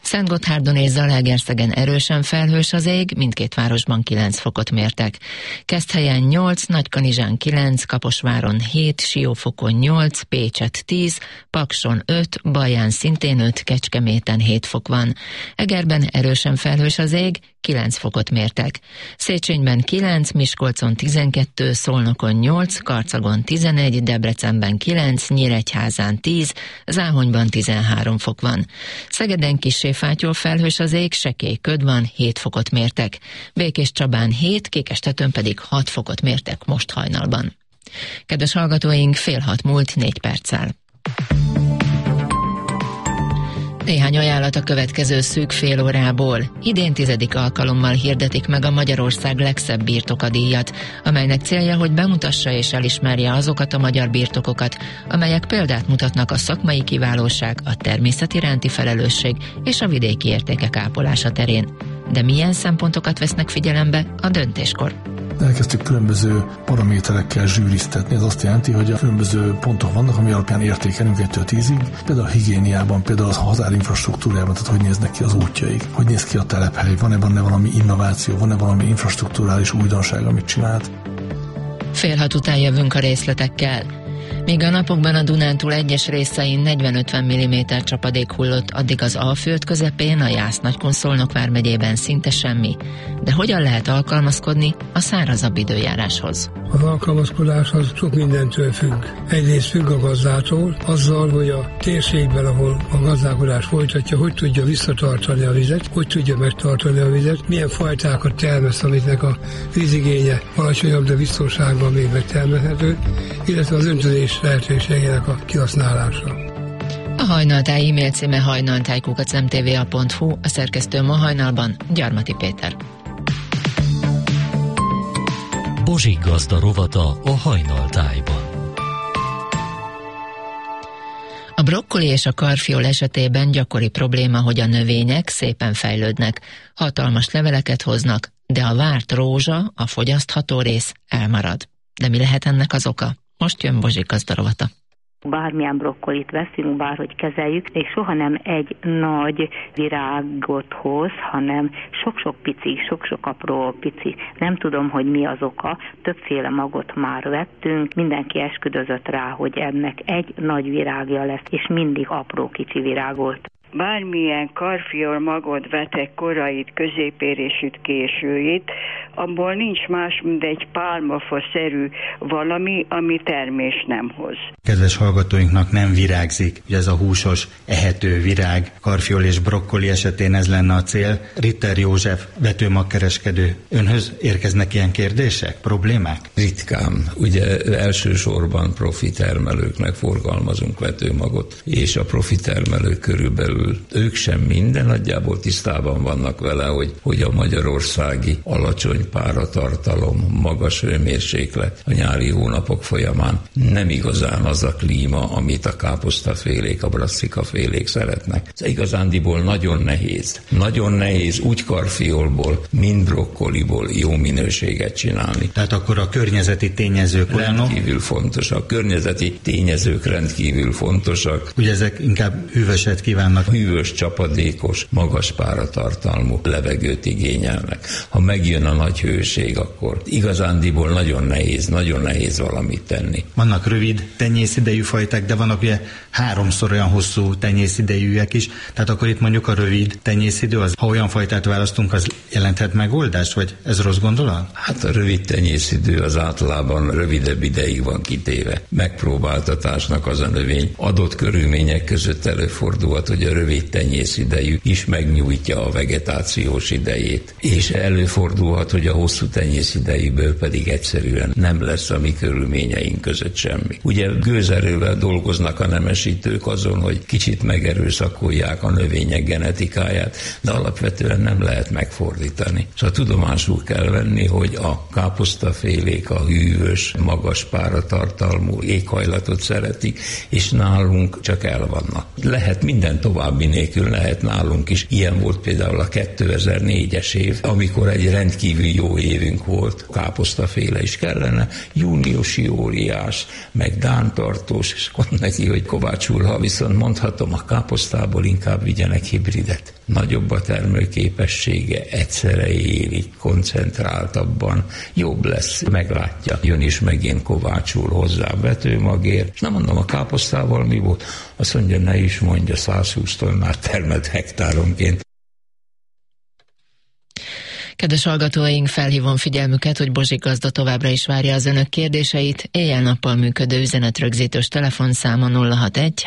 Szentgotthárdon és Zalaegerszegen erősen felhős az ég, mindkét városban 9 fokot mértek. Keszthelyen 8, Nagykanizsán 9, Kaposváron 7, Siófokon 8, Pécset 10, Pakson 5, Baján szintén 5, Kecskeméten 7 fok van. Egerben erősen felhős az ég, 9 fokot mértek. Széchenyben 9, Miskolcon 12, Szolnokon 8, Karcagon 11, Debrecenben 9, Nyíregyházán 10, Záhonyban 13 fok van. Szegeden kissé fátyol felhős az ég, sekély köd van, 7 fokot mértek. Békéscsabán 7, Kékestetőn pedig 6 fokot mértek most hajnalban. Kedves hallgatóink, 5:30 múlt 4 perccel. Néhány ajánlat a következő szűk fél órából. Idén 10. alkalommal hirdetik meg a Magyarország legszebb birtokadíjat, amelynek célja, hogy bemutassa és elismerje azokat a magyar birtokokat, amelyek példát mutatnak a szakmai kiválóság, a természet iránti felelősség és a vidéki értékek ápolása terén. De milyen szempontokat vesznek figyelembe a döntéskor? Elkezdtük különböző paraméterekkel zsűriztetni. Ez azt jelenti, hogy a különböző pontok vannak, ami alapján értékelünk 1-től 10-ig. Például a higiéniában, például a hazár infrastruktúrában, tehát hogy néznek ki az útjaik, hogy néz ki a telephely, van-e benne valami innováció, van-e valami infrastrukturális újdonság, amit csinált. 5:30 után jövünk a részletekkel. Míg a napokban a Dunántúl egyes részein 40-50 mm csapadék hullott, addig az Alföld közepén, a Jász-Nagykun-Szolnok vármegyében szinte semmi. De hogyan lehet alkalmazkodni a szárazabb időjáráshoz? Az alkalmazkodás az sok mindentől függ. Egyrészt függ a gazdától, azzal, hogy a térségben, ahol a gazdálkodás folytatja, hogy tudja visszatartani a vizet, hogy tudja megtartani a vizet, milyen fajtákat termeszt, amiknek a vízigénye alacsonyabb, de biztonságban még megtermelhető, illetve az öntözés lehetőségének a kihasználása. A Hajnaltáj e-mail címe hajnaltáj@mtva.hu, a szerkesztő ma hajnalban Gyarmati Péter. Bozsik Gazda rovata a Hajnaltájban. A brokkoli és a karfiol esetében gyakori probléma, hogy a növények szépen fejlődnek, hatalmas leveleket hoznak, de a várt rózsa, a fogyasztható rész elmarad. De mi lehet ennek az oka? Most jön Bozsik Gazda rovata. Bármilyen brokkolit veszünk, bárhogy kezeljük, és soha nem egy nagy virágot hoz, hanem sok-sok pici, sok-sok apró pici. Nem tudom, hogy mi az oka. Többféle magot már vettünk, mindenki esküdözött rá, hogy ennek egy nagy virágja lesz, és mindig apró kicsi virág volt. Bármilyen karfiol magot vetek, korait, középérésűt, későjét, abból nincs más, mint egy pálmafaszerű valami, ami termés nem hoz. Kedves hallgatóinknak nem virágzik, ugye ez a húsos, ehető virág, karfiol és brokkoli esetén ez lenne a cél. Ritter József, vetőmagkereskedő, önhöz érkeznek ilyen kérdések, problémák? Ritkán. Ugye elsősorban profitermelőknek forgalmazunk vetőmagot, és a profitermelők körülbelül ők sem minden, nagyjából tisztában vannak vele, hogy a magyarországi alacsony páratartalom, magas hőmérséklet a nyári hónapok folyamán nem igazán az a klíma, amit a káposztafélék, a brasszikafélék szeretnek. Ez igazándiból nagyon nehéz. Nagyon nehéz úgy karfiolból, mint brokkoliból jó minőséget csinálni. Tehát akkor a környezeti tényezők rendkívül fontosak. A környezeti tényezők rendkívül fontosak. Ugye ezek inkább hűvöset kívánnak. Hűvös, csapadékos, magas páratartalmú levegőt igényelnek. Ha megjön a nagy hőség, akkor igazándiból nagyon nehéz valamit tenni. Vannak rövid tenyészidejű fajták, de vannak ugye 3-szor olyan hosszú tenyészidejűek is. Tehát akkor itt mondjuk a rövid tenyészidő, ha olyan fajtát választunk, az jelenthet megoldást, vagy ez rossz gondolat? Hát a rövid tenyészidő az általában rövidebb ideig van kitéve. Megpróbáltatásnak az a növény. Adott körülmények között előfordulhat, hogy a rövid tenyészidejű is megnyújtja a vegetációs idejét. És előfordulhat, hogy a hosszú tenyészidejűből pedig egyszerűen nem lesz a mi körülményeink között semmi. Ugye gőzerővel dolgoznak a nemesítők azon, hogy kicsit megerőszakolják a növények genetikáját, de alapvetően nem lehet megfordítani. Szóval tudomásul kell venni, hogy a káposztafélék a hűvös, magas páratartalmú éghajlatot szeretik, és nálunk csak el vannak. Lehet minden tovább további nélkül lehet nálunk is. Ilyen volt például a 2004-es év, amikor egy rendkívül jó évünk volt, káposztaféle is kellene, júniusi óriás, meg dántartós, és mondta neki, hogy Kovács úr, ha viszont mondhatom, a káposztából inkább vigyenek hibridet. Nagyobb a termőképessége, egyszerre érik, koncentráltabban, jobb lesz, meglátja. Jön is megint Kovács úr hozzá vetőmagért, és nem mondom, a káposztával mi volt? Azt mondja, ne is mondja, 120 tonnát termelt hektáronként. Kedves hallgatóink, felhívom figyelmüket, hogy Bozsik gazda továbbra is várja az önök kérdéseit. Éjjel-nappal működő üzenetrögzítős telefonszáma 061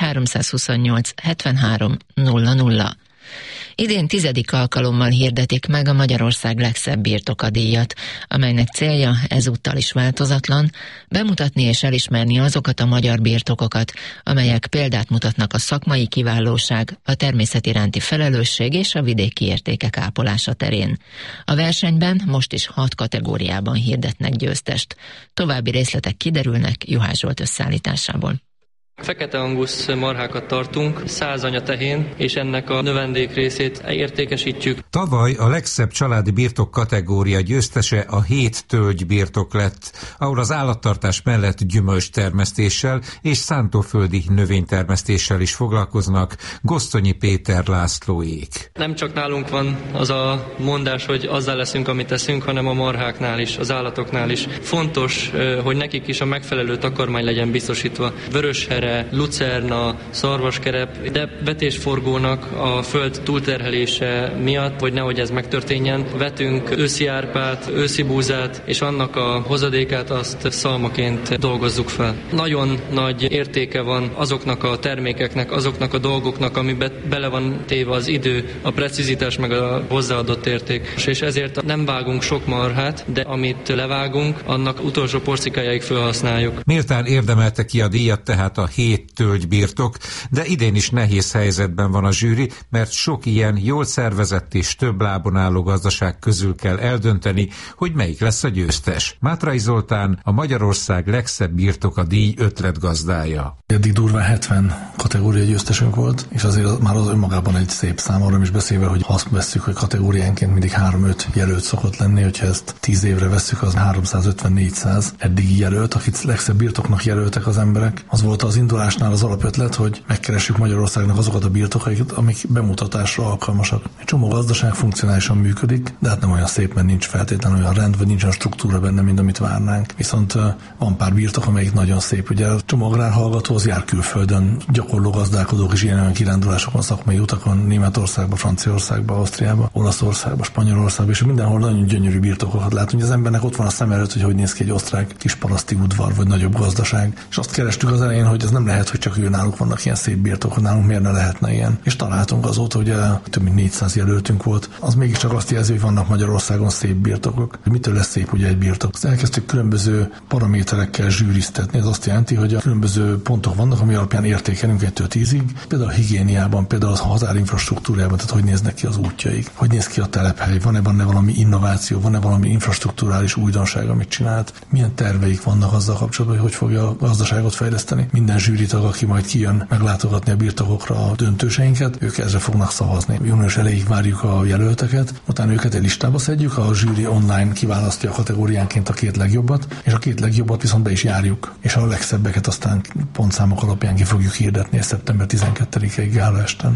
328 73 00. Idén 10. alkalommal hirdetik meg a Magyarország legszebb birtokadíjat, amelynek célja ezúttal is változatlan, bemutatni és elismerni azokat a magyar birtokokat, amelyek példát mutatnak a szakmai kiválóság, a természet iránti felelősség és a vidéki értékek ápolása terén. A versenyben most is 6 kategóriában hirdetnek győztest. További részletek kiderülnek Juhász Zsolt összeállításából. Fekete angusz marhákat tartunk, 100 anyatehén, és ennek a növendék részét értékesítjük. Tavaly a legszebb családi birtok kategória győztese a 7 tölgy birtok lett, ahol az állattartás mellett gyümölcstermesztéssel és szántóföldi növénytermesztéssel is foglalkoznak. Gosztonyi Péter Lászlóék. Nem csak nálunk van az a mondás, hogy azzal leszünk, amit teszünk, hanem a marháknál is, az állatoknál is. Fontos, hogy nekik is a megfelelő takarmány legyen biztosítva. Vöröshere, lucerna, szarvaskerep, de vetésforgónak a föld túlterhelése miatt, hogy nehogy ez megtörténjen, vetünk őszi árpát, őszi búzát, és annak a hozadékát azt szalmaként dolgozzuk fel. Nagyon nagy értéke van azoknak a termékeknek, azoknak a dolgoknak, amiben bele van téve az idő, a precizitás meg a hozzáadott érték. És ezért nem vágunk sok marhát, de amit levágunk, annak utolsó porcikájáig felhasználjuk. Méltán érdemelte ki a díjat tehát a 7 tölgybirtok, de idén is nehéz helyzetben van a zsűri, mert sok ilyen jól szervezett és több lábon álló gazdaság közül kell eldönteni, hogy melyik lesz a győztes. Mátrai Zoltán, a Magyarország legszebb birtoka díj ötletgazdája. Eddig durván 70 kategória győztesünk volt, és azért már az önmagában egy szép szám, arról is beszélve, hogy ha azt vesszük, hogy kategóriánként mindig 3-5 jelölt szokott lenni, hogyha ezt 10 évre vesszük, az 350-400 eddigi jelölt, akit legszebb birtoknak jelöltek az emberek. Az volt az indulásnál az alapötlet, hogy megkeressük Magyarországnak azokat a birtokaikat, amik bemutatásra alkalmasak. Egy csomó gazdaság funkcionálisan működik, de hát nem olyan szép, mert nincs feltétlenül olyan rend, vagy nincs olyan struktúra benne, mint amit várnánk. Viszont van pár birtok, amelyik nagyon szép. Ugye a csomó agrárhallgató az jár külföldön, gyakorló gazdálkodók is ilyen kirándulásokon, szakmai utakon, Németországba, Franciaországba, Ausztriába, Olaszországba, Spanyolországba, és mindenhol nagyon gyönyörű birtokokat látunk. Hogy az embernek ott van a szem előtt, hogy néz ki egy osztrák kis paraszti udvar, vagy nagyobb gazdaság. És azt kerestük az elején, hogy ez nem lehet, hogy csak ő náluk vannak ilyen szép birtokok, nálunk miért ne lehetne ilyen. És találtunk azóta, hogy több mint 400 jelöltünk volt. Az mégiscsak azt jelzi, hogy vannak Magyarországon szép birtokok. Hogy mitől lesz szép ugye egy birtok? Azt elkezdtük különböző paraméterekkel zsűriztetni. Ez azt jelenti, hogy a különböző pontok vannak, ami alapján értékelünk 1-től 10-ig. Például a higiéniában, például a hazárinfrastruktúrában, tehát hogy néznek ki az útjaik, hogy néz ki a telephely, van-e benne valami innováció, van-e valami infrastrukturális újdonság, amit csinált, milyen terveik vannak azzal kapcsolatban, hogy fogja a gazdaságot fejleszteni. Minden zsűritag, aki majd kijön meglátogatni a birtokokra a döntőseinket, ők ezre fognak szavazni. Június elejéig várjuk a jelölteket, utána őket egy listába szedjük, a zsűri online kiválasztja a kategóriánként a 2 legjobbat, és a 2 legjobbat viszont be is járjuk. És a legszebbeket aztán pontszámok alapján ki fogjuk hirdetni szeptember 12-ig gálaesten.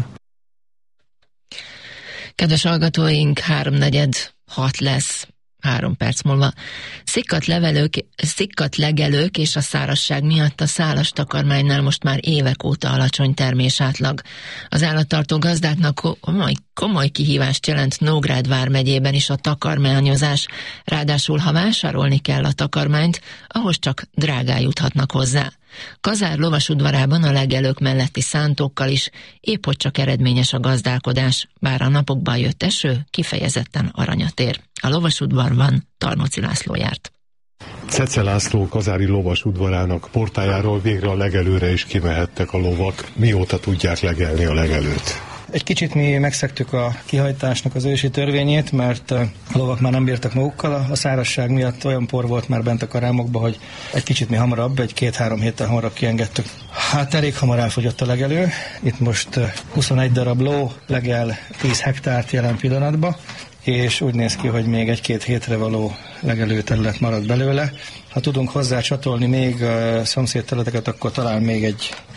Kedves hallgatóink, 3:45 lesz. 3 perc múlva. Szikkat legelők és a szárazság miatt a szálas takarmánynál most már évek óta alacsony termésátlag. Az állattartó gazdáknak komoly kihívást jelent Nógrád vármegyében is a takarmányozás, ráadásul ha vásárolni kell a takarmányt, ahhoz csak drágán juthatnak hozzá. Kazár lovasudvarában a legelők melletti szántókkal is épp hogy csak eredményes a gazdálkodás, bár a napokban jött eső, kifejezetten aranyat ér. A lovasudvarban Tarnóci László járt. Cece László kazári lovasudvarának portájáról végre a legelőre is kimehettek a lovak. Mióta tudják legelni a legelőt? Egy kicsit mi megszegtük a kihajtásnak az ősi törvényét, mert a lovak már nem bírtak magukkal. A szárazság miatt olyan por volt már bent a karámokba, hogy egy kicsit mi hamarabb, 2-3 héttel hamarabb kiengedtük. Hát elég hamar elfogyott a legelő. Itt most 21 darab ló legel 10 hektárt jelen pillanatban, és úgy néz ki, hogy még 1-2 hétre való legelőterület marad belőle. Ha tudunk hozzá csatolni még szomszédterületeket, akkor talán még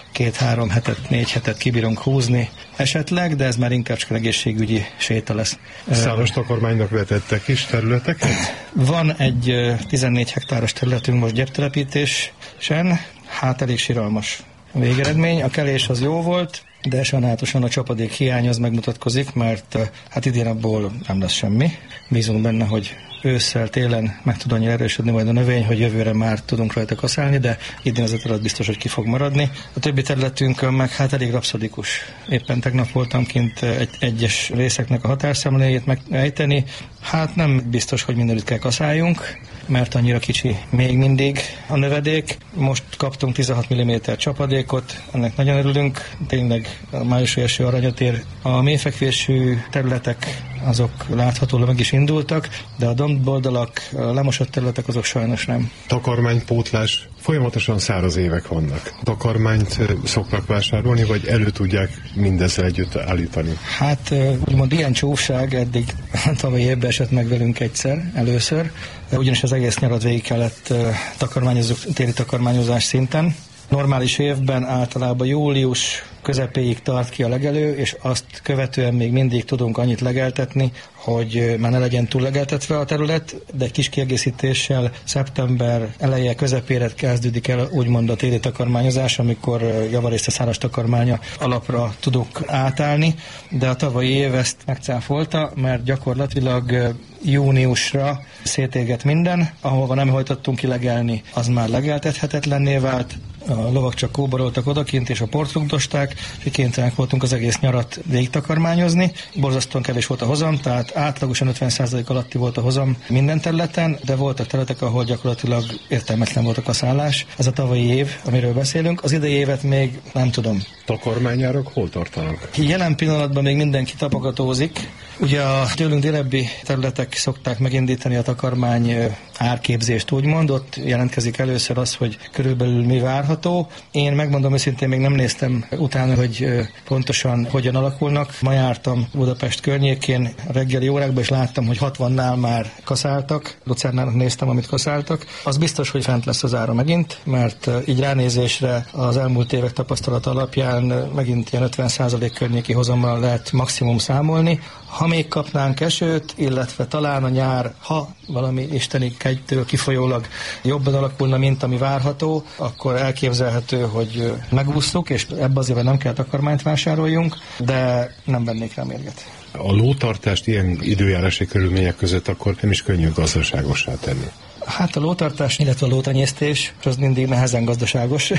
2-3 hetet, 4 hetet kibírunk húzni esetleg, de ez már inkább csak egészségügyi séta lesz. Szálas takarmánynak vetettek is területeket? Van egy 14 hektáros területünk most gyeptelepítésen, hát elég siralmas a végeredmény. A kelés az jó volt, de sajnálatosan a csapadék hiány az megmutatkozik, mert hát idén abból nem lesz semmi. Bízunk benne, hogy ősszel, télen meg tud annyira erősödni majd a növény, hogy jövőre már tudunk rajta kaszálni, de idén az terület biztos, hogy ki fog maradni. A többi területünkön meg hát elég rapszodikus. Éppen tegnap voltam kint egyes részeknek a határszemléjét megejteni. Hát nem biztos, hogy mindenütt kell kaszáljunk, mert annyira kicsi még mindig a növedék. Most kaptunk 16 mm csapadékot, ennek nagyon örülünk, tényleg a májusi eső aranyat ér. A mélyfekvésű területek azok láthatólag meg is indultak, de a dombboldalak, a lemosott területek azok sajnos nem. Takarmánypótlás, folyamatosan száraz évek vannak. Takarmányt szoktak vásárolni, vagy elő tudják mindezzel együtt állítani? Hát úgymond ilyen csúfság eddig tavalyi évben esett meg velünk egyszer, először, ugyanis az egész nyarat végig kellett takarmányozzuk, téli takarmányozás szinten. Normális évben általában július közepéig tart ki a legelő, és azt követően még mindig tudunk annyit legeltetni, hogy már ne legyen túl legeltetve a terület, de egy kis kiegészítéssel szeptember eleje közepére kezdődik el úgymond a téli takarmányozás, amikor javarészt a száraz takarmánya alapra tudunk átállni, de a tavalyi év ezt megcáfolta, mert gyakorlatilag júniusra szétégett minden, ahova nem hajtottunk ki legelni, az már legeltethetetlenné vált, a lovak csak kóboroltak odakint, és a port rugdosták, és kénytelenek voltunk az egész nyarat végigtakarmányozni. Borzasztóan kevés volt a hozam, tehát átlagosan 50% alatti volt a hozam minden területen, de voltak területek, ahol gyakorlatilag értelmetlen volt a kaszállás. Ez a tavalyi év, amiről beszélünk. Az idei évet még nem tudom. Takarmányárak hol tartanak? Jelen pillanatban még mindenki tapogatózik. Ugye a tőlünk délebbi területek szokták megindítani a takarmány árképzést, úgymond. Ott jelentkezik először az, hogy körülbelül mi várható. Én megmondom őszintén, még nem néztem utána, hogy pontosan hogyan alakulnak. Ma jártam Budapest környékén reggeli órákban, és láttam, hogy 60-nál már kaszáltak. Lucernának néztem, amit kaszáltak. Az biztos, hogy fent lesz az ára megint, mert így ránézésre az elmúlt évek tapasztalata alapján megint ilyen 50% környéki hozammal lehet maximum számolni. Ha még kapnánk esőt, illetve talán a nyár, ha valami isteni kegytől kifolyólag jobban alakulna, mint ami várható, akkor elképzelhető, hogy megúsztuk, és ebbe azért nem kell takarmányt vásároljunk, de nem vennék rá mérget. A lótartást ilyen időjárási körülmények között akkor nem is könnyű gazdaságossá tenni. Hát a lótartás, illetve a lótenyésztés, az mindig nehezen gazdaságos,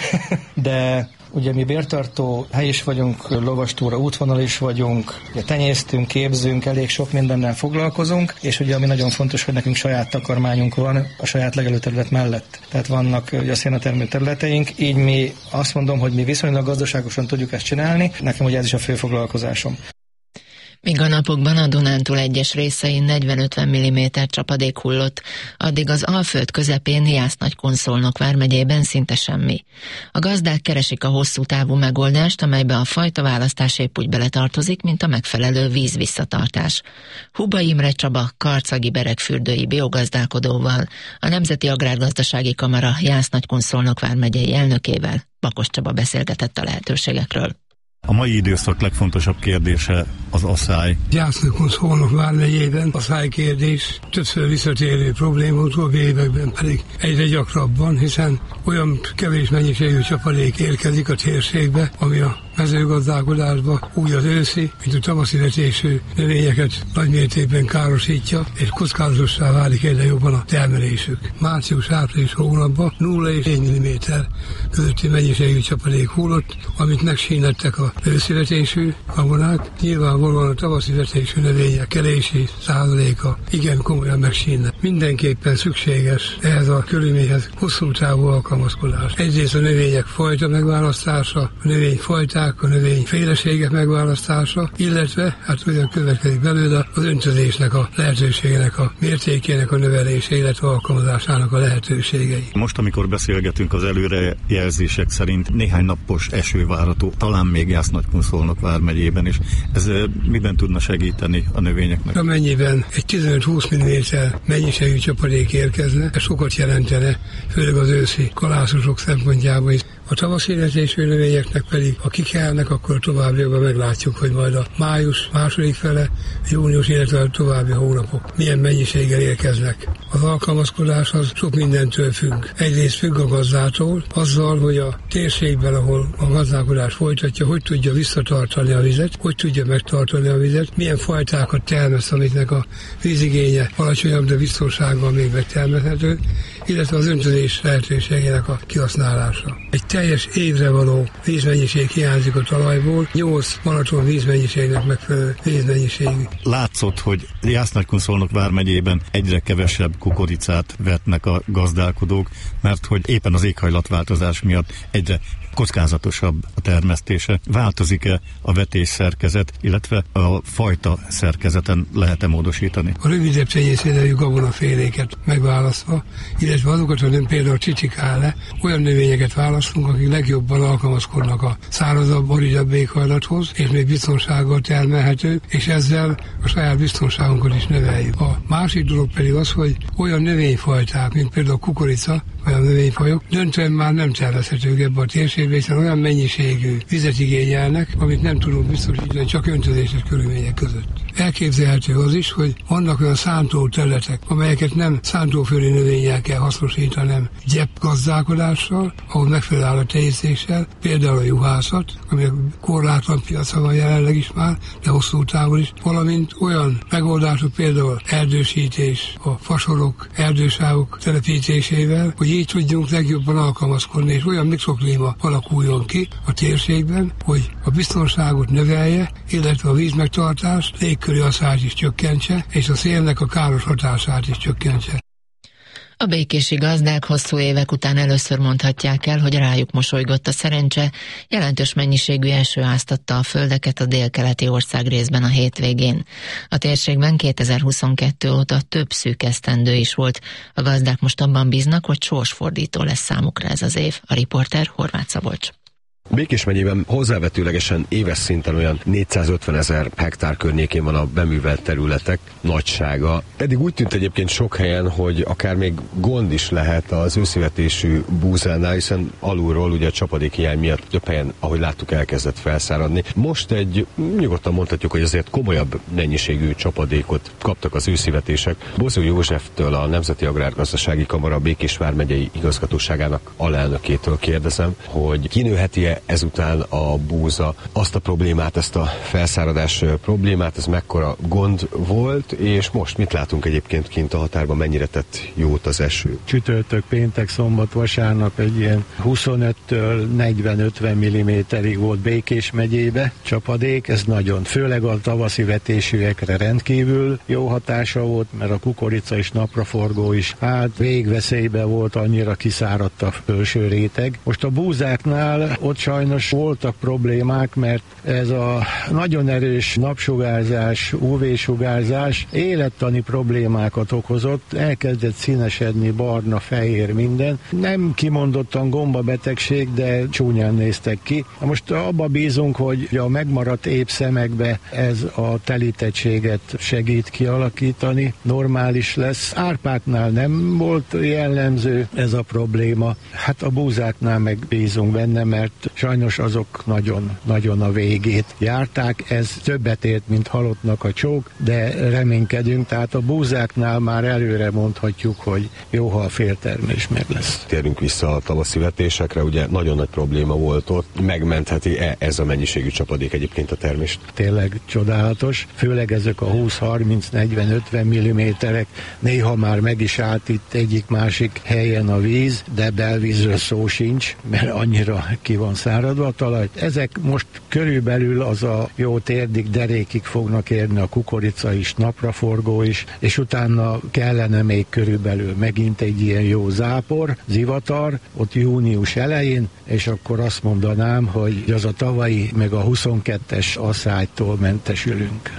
de ugye mi bértartó hely is vagyunk, lovastúra útvonal is vagyunk, ugye tenyésztünk, képzünk, elég sok mindennel foglalkozunk, és ugye ami nagyon fontos, hogy nekünk saját takarmányunk van a saját legelőterület mellett. Tehát vannak ugye a szénatermő területeink, így mi azt mondom, hogy mi viszonylag gazdaságosan tudjuk ezt csinálni, nekem ugye ez is a fő foglalkozásom. Míg a napokban a Dunántúl egyes részein 40-50 mm csapadék hullott, addig az Alföld közepén Jász-Nagykun-Szolnok vármegyében szinte semmi. A gazdák keresik a hosszú távú megoldást, amelybe a fajtaválasztás épp úgy beletartozik, mint a megfelelő vízvisszatartás. Huba Imre Csaba, karcagi-beregfürdői biogazdálkodóval, a Nemzeti Agrárgazdasági Kamara Jász-Nagykun-Szolnok vármegyei elnökével Bakos Csaba beszélgetett a lehetőségekről. A mai időszak legfontosabb kérdése az asszály. Jász-Nagykun-Szolnok vármegyében asszály kérdés többször visszatérő probléma, utóbbi években pedig egyre gyakrabban, hiszen olyan kevés mennyiségű csapadék érkezik a térségbe, ami a mezőgazdálkodásban úgy az őszi, mint a tavaszi vetésű növényeket nagymértékben károsítja, és kockázatossá válik egyre jobban a termelésük. Március-április hónapban 0 és 1 mm közötti mennyiségű csapadék hullott, amit megsínlettek a őszi vetésű gabonák. Nyilvánvalóan a tavaszi vetésű növények kelési százaléka igen komolyan megsínlett. mindenképpen szükséges ehhez a körülményhez hosszú távú alkalmazkodás. Egyrészt a növények fajta megválasztása, a növényfajták, a növényféleségek megválasztása, illetve hát olyan következik belőle az öntözésnek a lehetőségének a mértékének a növelése, illetve alkalmazásának a lehetőségei. Most, amikor beszélgetünk, az előrejelzések szerint néhány napos eső várható, talán még Jász-Nagykun-Szolnok vármegyében is. Ez miben tudna segíteni a növényeknek? Amennyiben egy 15-20 mm mennyiségű csapadék érkezne, ez sokat jelentene, főleg az őszi kalászosok szempontjából is. A tavaszi éretésű növényeknek pedig, ha kikelnek, akkor továbbiakban meglátjuk, hogy majd a május második fele, június, illetve a további hónapok milyen mennyiséggel érkeznek. Az alkalmazkodás az sok mindentől függ. Egyrészt függ a gazdától, azzal, hogy a térségben, ahol a gazdálkodás folytatja, hogy tudja visszatartani a vizet, hogy tudja megtartani a vizet, milyen fajtákat termeszt, amiknek a vízigénye alacsonyabb, de biztonsággal még megtermelhető, illetve az öntözés lehetőségének a kihasználása. Egy teljes évre való vízmennyiség hiányzik a talajból, 8 maraton vízmennyiségnek megfelelő vízmennyiségű. Látszott, hogy Jász-Nagykun-Szolnok vármegyében egyre kevesebb kukoricát vetnek a gazdálkodók, mert hogy éppen az éghajlatváltozás miatt egyre kockázatosabb a termesztése. Változik-e a vetés szerkezet, illetve a fajta szerkezeten lehet-e módosítani? A rövidebb tenyészidejű gabonaféléket megválasztva, illetve azokat, hogy nem például csicsikále, olyan növényeket választunk, akik legjobban alkalmazkodnak a szárazabb, aridabb éghajlathoz, és még biztonsággal termelhető, és ezzel a saját biztonságunkat is növeljük. A másik dolog pedig az, hogy olyan növényfajták, mint például kukorica, olyan növényfajok, döntően már nem tervezhetők ebbe a térségbe, hiszen olyan mennyiségű vizet igényelnek, amit nem tudunk biztosítani csak öntözéses körülmények között. Elképzelhető az is, hogy vannak olyan szántó területek, amelyeket nem szántóföldi növényel kell hasznosítani, hanem gyepgazdálkodással, ahol megfelelő állattenyésztéssel, például a juhászat, ami korlátlan piaca van jelenleg is már, de hosszú távon is, valamint olyan megoldások, például erdősítés, a fasorok, erdősávok telepítésével, hogy így tudjunk legjobban alkalmazkodni, és olyan mikroklíma alakuljon ki a térségben, hogy a biztonságot növelje, illetve a vízmegtartást, légköri asszályt is csökkentse, és a szélnek a káros hatását is csökkentse. A békési gazdák hosszú évek után először mondhatják el, hogy rájuk mosolygott a szerencse, jelentős mennyiségű eső áztatta a földeket a délkeleti országrészben a hétvégén. A térségben 2022 óta több szűk esztendő is volt. A gazdák most abban bíznak, hogy sorsfordító lesz számukra ez az év. A riporter Horváth Szabolcs. Békés megyében hozzávetőlegesen éves szinten olyan 450 000 hektár környékén van a beművelt területek nagysága. Eddig úgy tűnt egyébként sok helyen, hogy akár még gond is lehet az őszivetésű búzánál, hiszen alulról ugye a csapadékhiány miatt több helyen, ahogy láttuk, elkezdett felszáradni. Most nyugodtan mondhatjuk, hogy azért komolyabb mennyiségű csapadékot kaptak az őszivetések. Bozó Józseftől, a Nemzeti Agrárgazdasági Kamara Békés vármegyei igazgatóságának alelnökétől kérdezem, hogy kinőheti-e ezután a búza azt a problémát, ezt a felszáradás problémát, ez mekkora gond volt, és most mit látunk egyébként kint a határban, mennyire tett jót az eső? Csütörtök, péntek, szombat, vasárnap egy ilyen 25-től 40-50 mm-ig volt Békés megyébe csapadék, ez nagyon, főleg a tavaszi vetésűekre rendkívül jó hatása volt, mert a kukorica és napraforgó is végveszélybe volt, annyira kiszáradt a felső réteg. Most a búzáknál ott sajnos voltak problémák, mert ez a nagyon erős napsugárzás, UV-sugárzás élettani problémákat okozott, elkezdett színesedni, barna, fehér minden. Nem kimondottan gombabetegség, de csúnyán néztek ki. Most abba bízunk, hogy a megmaradt épp szemekbe ez a telítettséget segít kialakítani, normális lesz. Árpáknál nem volt jellemző ez a probléma. Hát a búzáknál meg bízunk benne, mert sajnos azok nagyon a végét járták. Ez többet ért, mint halottnak a csók, de reménykedünk, tehát a búzáknál már előre mondhatjuk, hogy jó, ha a féltermés meg lesz. Térjünk vissza a tavaszi vetésekre, ugye nagyon nagy probléma volt ott. Megmentheti-e ez a mennyiségű csapadék egyébként a termést? Tényleg csodálatos, főleg ezek a 20-30-40-50 mm-ek, néha már meg is állt itt egyik-másik helyen a víz, de belvízről szó sincs, mert annyira ki van száradva a talaj. Ezek most körülbelül az a jó térdig, derékig fognak érni, a kukorica is, napraforgó is, és utána kellene még körülbelül megint egy ilyen jó zápor, zivatar, ott június elején, és akkor azt mondanám, hogy az a tavalyi meg a 22-es asszálytól mentesülünk.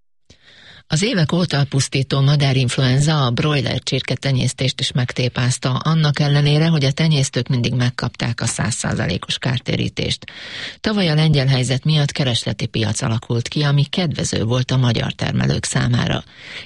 Az évek óta pusztító madárinfluenza a broiler csirketenyésztést is megtépázta, annak ellenére, hogy a tenyésztők mindig megkapták a 100%-os kártérítést. Tavaly a lengyel helyzet miatt keresleti piac alakult ki, ami kedvező volt a magyar termelők számára.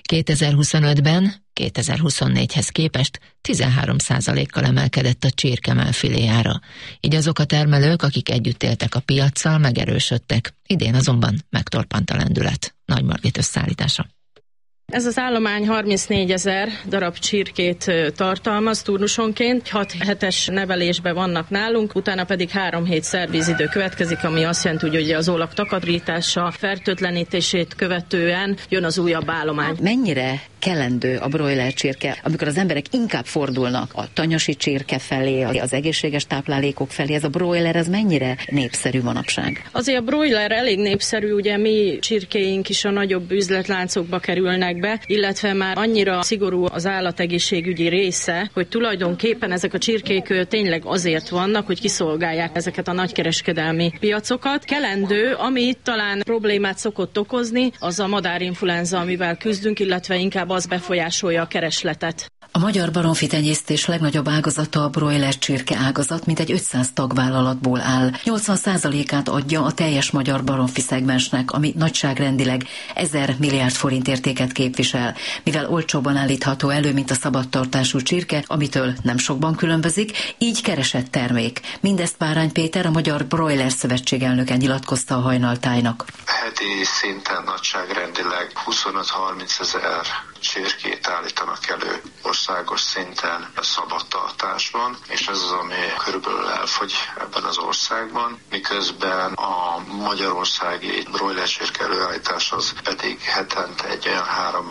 2025-ben 2024-hez képest 13%-kal emelkedett a csirkemell filéjára. Így azok a termelők, akik együtt éltek a piaccal, megerősödtek. Idén azonban megtorpant a lendület. Nagy Margit összeállítása. Ez az állomány 34 000 darab csirkét tartalmaz turnusonként, 6 hetes nevelésben vannak nálunk, utána pedig 3 hét szervízidő következik, ami azt jelenti, hogy az ólak takarítása, fertőtlenítését követően jön az újabb állomány. Mennyire kelendő a broiler csirke, amikor az emberek inkább fordulnak a tanyasi csirke felé, az egészséges táplálékok felé, ez a broiler, ez mennyire népszerű manapság? Azért a broiler elég népszerű, ugye mi csirkéink is a nagyobb üzletláncokba kerülnek be, illetve már annyira szigorú az állategészségügyi része, hogy tulajdonképpen ezek a csirkék tényleg azért vannak, hogy kiszolgálják ezeket a nagykereskedelmi piacokat. Kelendő, ami itt talán problémát szokott okozni, az a madárinfluenza, amivel küzdünk, illetve inkább az befolyásolja a keresletet. A magyar baromfitenyésztés legnagyobb ágazata a broiler csirke ágazat, mintegy 500 tagvállalatból áll. 80%-át adja a teljes magyar baromfi szegmensnek, ami nagyságrendileg 1000 milliárd forint értéket képvisel. Mivel olcsóban állítható elő, mint a szabadtartású csirke, amitől nem sokban különbözik, így keresett termék. Mindezt Bárány Péter, a Magyar Broiler Szövetség elnöke nyilatkozta a Hajnaltájnak. Heti szinten nagyságrendileg 25-30 ezer csirkét állítanak elő országos szinten szabadtartásban, és ez az, ami körülbelül elfogy ebben az országban, miközben a magyarországi broiler csirke előállítás az pedig hetente egy olyan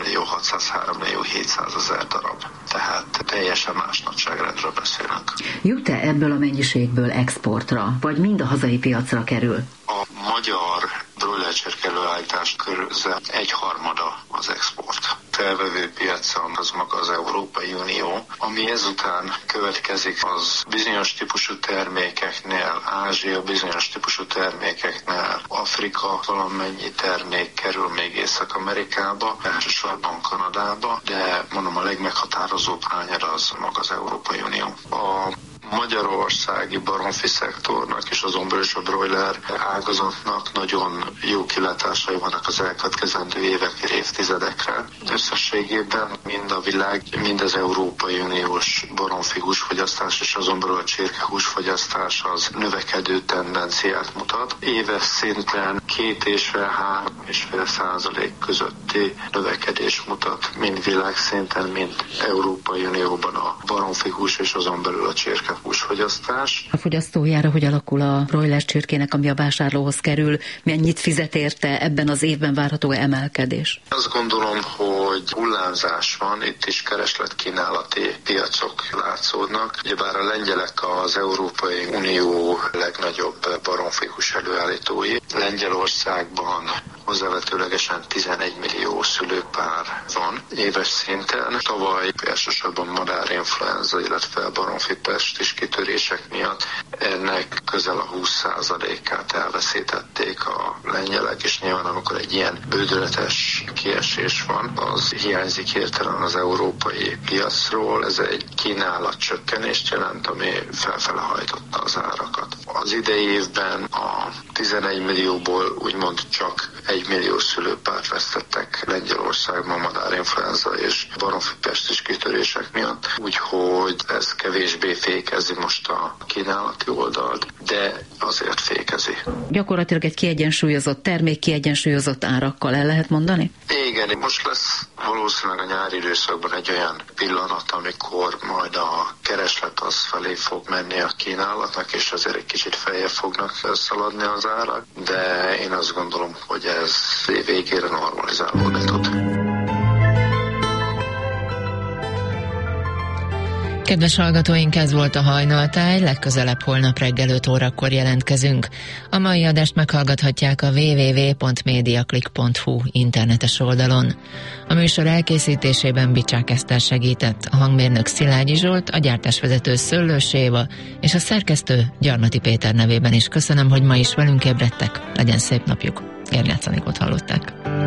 3.600.000-3.700.000 darab. Tehát teljesen más nagyságrendről beszélünk. Jut-e ebből a mennyiségből exportra, vagy mind a hazai piacra kerül? A magyar broiler csirke előállítás közel 1/3 az export. Felvevő piacon az maga az Európai Unió, ami ezután következik, az bizonyos típusú termékeknél, Ázsia bizonyos típusú termékeknél, Afrika valamennyi termék kerül még Észak-Amerikába, elsősorban Kanadába, de mondom a legmeghatározóbb hányada az maga az Európai Unió. A magyarországi baromfi szektornak és azon belül is a broiler ágazatnak nagyon jó kilátásai vannak az elkövetkezendő évekre, évtizedekre. Összességében mind a világ, mind az Európai Uniós baromfi húsfogyasztás és azon belül a csirke húsfogyasztás az növekedő tendenciát mutat. Éves szinten 2,5–3,5% közötti növekedés mutat, mind világszinten, mind Európai Unióban a baromfi hús és azon belül a csirke húsfogyasztás. A fogyasztójára hogy alakul a broiler csirkének, ami a vásárlóhoz kerül? Mennyit fizet érte, ebben az évben várható emelkedés? Azt gondolom, hogy hullámzás van, itt is kereslet-kínálati piacok látszódnak. Ugyebár a lengyelek az Európai Unió legnagyobb baromfihús előállítói. Lengyelországban hozzávetőlegesen 11 millió szülőpár van éves szinten. Tavaly elsősorban madárinfluenza, illetve baromfipest is kitörések miatt ennek közel a 20%-át elveszítették a lengyelek, és nyilván amikor egy ilyen bődületes kiesés van, az hiányzik hirtelen az európai piacról, ez egy kínálatcsökkenést jelent, ami felfele hajtotta az árakat. Az idei évben a 11 millióból úgymond csak 1 millió szülőpárt vesztettek Lengyelországban madárinfluenza és baromfipestis kitörések miatt, úgyhogy ez kevésbé fékezi most a kínálati oldalt, de azért fékezi. Gyakorlatilag egy kiegyensúlyozott termék, kiegyensúlyozott árakkal el lehet mondani? Igen, most lesz valószínűleg a nyári időszakban egy olyan pillanat, amikor majd a kereslet az felé fog menni a kínálatnak, és azért egy kicsit feljebb fognak szaladni az árak, de én azt gondolom, hogy ez év végére normalizálódni tud. Kedves hallgatóink, ez volt a Hajnaltáj, legközelebb holnap reggel 5 órakor jelentkezünk. A mai adást meghallgathatják a www.mediaclick.hu internetes oldalon. A műsor elkészítésében Bicsák Eszter segített, a hangmérnök Szilágyi Zsolt, a gyártásvezető Szöllős Éva és a szerkesztő Gyarmati Péter nevében is köszönöm, hogy ma is velünk ébredtek. Legyen szép napjuk. Gernyác Anikót hallották.